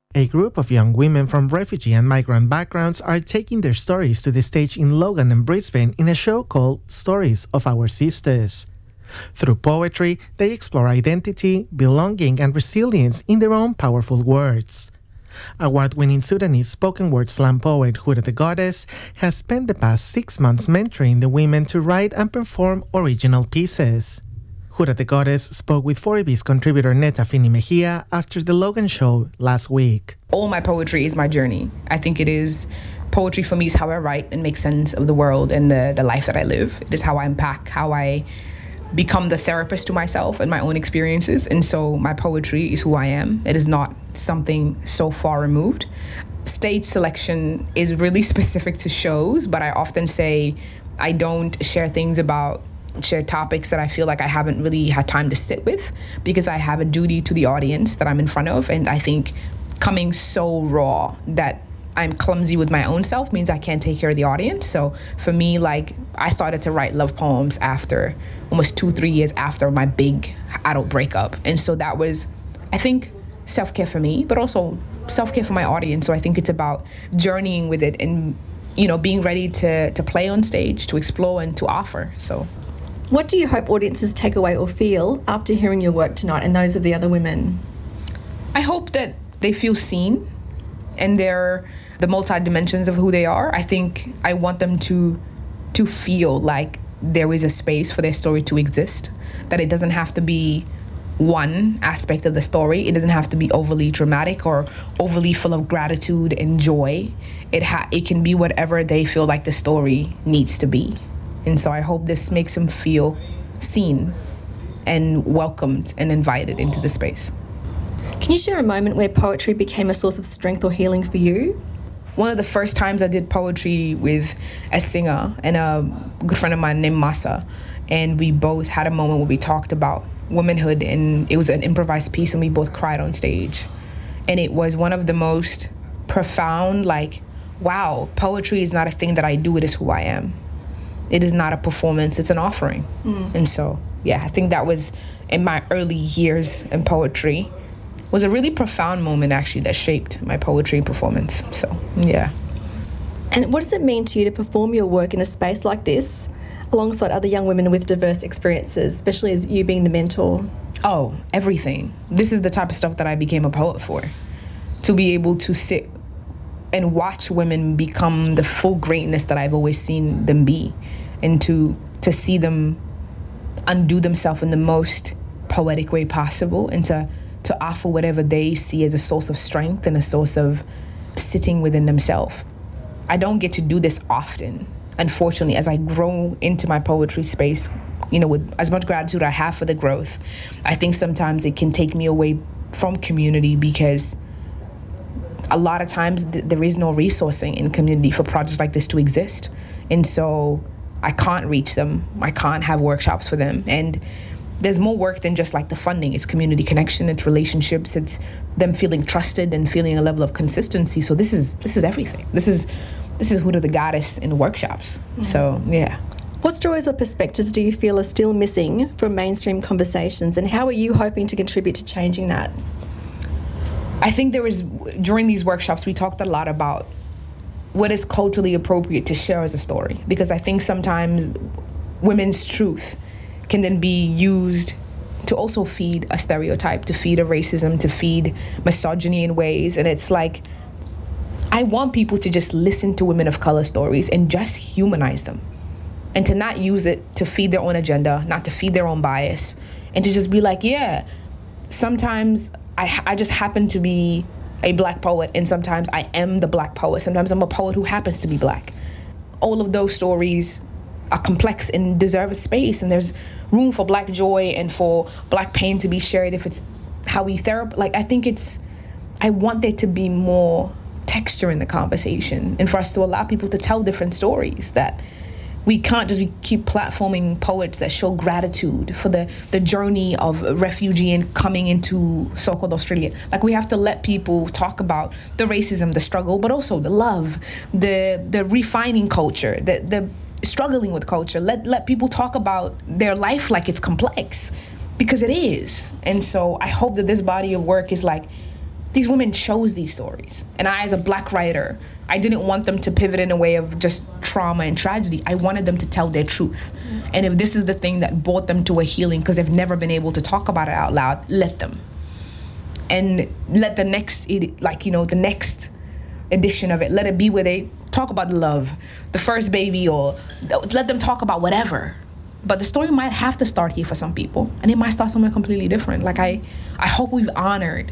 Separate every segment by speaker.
Speaker 1: A group of young women from refugee and migrant backgrounds are taking their stories to the stage in Logan and Brisbane in a show called Stories of Our Sisters. Through poetry, they explore identity, belonging, and resilience in their own powerful words. Award-winning Sudanese spoken word slam poet Huda the Goddess has spent the past 6 months mentoring the women to write and perform original pieces. Huda the Goddess spoke with 4AB's contributor Neta Fini Mejia after the Logan show last week.
Speaker 2: All my poetry is my journey. I think it is poetry for me is how I write and make sense of the world and the life that I live. It is how I unpack, how I become the therapist to myself and my own experiences. And so my poetry is who I am. It is not something so far removed. Stage selection is really specific to shows, but I often say I don't share topics that I feel like I haven't really had time to sit with because I have a duty to the audience that I'm in front of. And I think coming so raw that I'm clumsy with my own self means I can't take care of the audience. So for me, I started to write love poems after almost 2-3 years after my big adult breakup. And so that was, I think, self-care for me, but also self-care for my audience. So I think it's about journeying with it and, being ready to play on stage, to explore and to offer. So
Speaker 3: what do you hope audiences take away or feel after hearing your work tonight and those of the other women?
Speaker 2: I hope that they feel seen and they're the multi-dimensions of who they are. I think I want them to feel like there is a space for their story to exist, that it doesn't have to be one aspect of the story. It doesn't have to be overly dramatic or overly full of gratitude and joy. It can be whatever they feel like the story needs to be. And so I hope this makes them feel seen and welcomed and invited into the space.
Speaker 3: Can you share a moment where poetry became a source of strength or healing for you?
Speaker 2: One of the first times I did poetry with a singer and a good friend of mine named Masa, and we both had a moment where we talked about womanhood, and it was an improvised piece, and we both cried on stage. And it was one of the most profound, wow, poetry is not a thing that I do, it is who I am. It is not a performance, it's an offering. And so, I think that was in my early years in poetry. Was a really profound moment, actually, that shaped my poetry performance. So, yeah.
Speaker 3: And what does it mean to you to perform your work in a space like this, alongside other young women with diverse experiences, especially as you being the mentor?
Speaker 2: Oh, everything. This is the type of stuff that I became a poet for. To be able to sit and watch women become the full greatness that I've always seen them be, and to see them undo themselves in the most poetic way possible, and to offer whatever they see as a source of strength and a source of sitting within themselves. I don't get to do this often, unfortunately, as I grow into my poetry space, with as much gratitude I have for the growth. I think sometimes it can take me away from community because a lot of times there is no resourcing in community for projects like this to exist. And so I can't reach them. I can't have workshops for them. And there's more work than just the funding. It's community connection, it's relationships, it's them feeling trusted and feeling a level of consistency. So this is everything. This is Huda the Goddess in the workshops. So, yeah.
Speaker 3: What stories or perspectives do you feel are still missing from mainstream conversations, and how are you hoping to contribute to changing that?
Speaker 2: I think during these workshops, we talked a lot about what is culturally appropriate to share as a story, because I think sometimes women's truth can then be used to also feed a stereotype, to feed a racism, to feed misogyny in ways. And it's I want people to just listen to women of color stories and just humanize them, and to not use it to feed their own agenda, not to feed their own bias, and to just be sometimes I just happen to be a Black poet, and sometimes I am the Black poet. Sometimes I'm a poet who happens to be Black. All of those stories are complex and deserve a space, and there's room for Black joy and for Black pain to be shared if it's how we I want there to be more texture in the conversation, and for us to allow people to tell different stories, that we can't just keep platforming poets that show gratitude for the journey of a refugee and coming into so-called Australia. We have to let people talk about the racism, the struggle, but also the love, the refining culture, the struggling with culture. Let people talk about their life like it's complex, because it is. And so I hope that this body of work is these women chose these stories. And I, as a Black writer, I didn't want them to pivot in a way of just trauma and tragedy. I wanted them to tell their truth. And if this is the thing that brought them to a healing because they've never been able to talk about it out loud, let them. And let the next, the next edition of it, let it be where they talk about love, the first baby, or let them talk about whatever. But the story might have to start here for some people, and it might start somewhere completely different. Like, I hope we've honored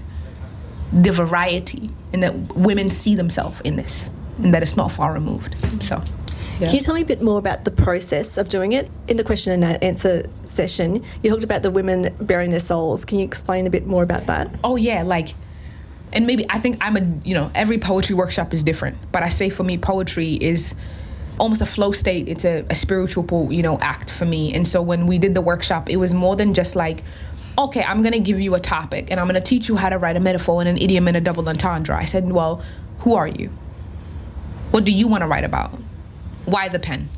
Speaker 2: the variety and that women see themselves in this and that it's not far removed. So, yeah.
Speaker 3: Can you tell me a bit more about the process of doing it? In the question and answer session, you talked about the women bearing their souls. Can you explain a bit more about that?
Speaker 2: Oh, yeah, and maybe I think every poetry workshop is different, but I say for me, poetry is almost a flow state. It's a spiritual, act for me. And so when we did the workshop, it was more than just like, okay, I'm going to give you a topic and I'm going to teach you how to write a metaphor and an idiom and a double entendre. I said, well, who are you? What do you want to write about? Why the pen?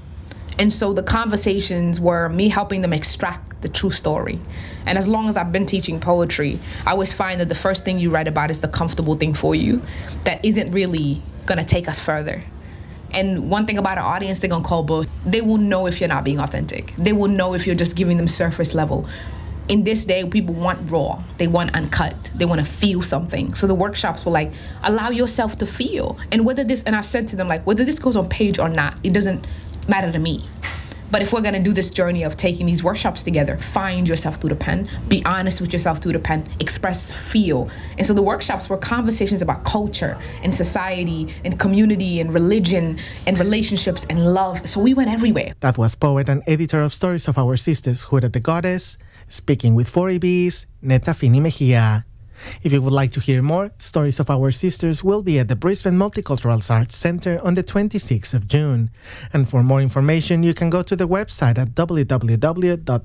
Speaker 2: And so the conversations were me helping them extract the true story. And as long as I've been teaching poetry, I always find that the first thing you write about is the comfortable thing for you that isn't really going to take us further. And one thing about an audience, they're going to call both. They will know if you're not being authentic. They will know if you're just giving them surface level. In this day, people want raw. They want uncut. They want to feel something. So the workshops were allow yourself to feel. And and I've said to them, whether this goes on page or not, it doesn't matter to me. But if we're going to do this journey of taking these workshops together, find yourself through the pen, be honest with yourself through the pen, express, feel. And so the workshops were conversations about culture and society and community and religion and relationships and love. So we went everywhere.
Speaker 1: That was poet and editor of Stories of Our Sisters, Jura the Goddess, speaking with 4EB's Neta Fini Mejia. If you would like to hear more, Stories of Our Sisters will be at the Brisbane Multicultural Arts Centre on the 26th of June. And for more information, you can go to the website at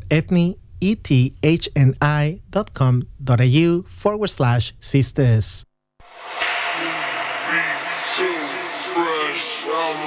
Speaker 1: www.ethni.com.au/sisters.